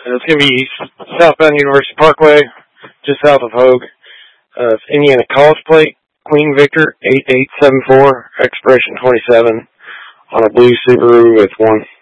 It's going to be southbound University Parkway, just south of Hogue. Indiana College Plate, Queen Victor 8874, expiration 27, on a blue Subaru with 1.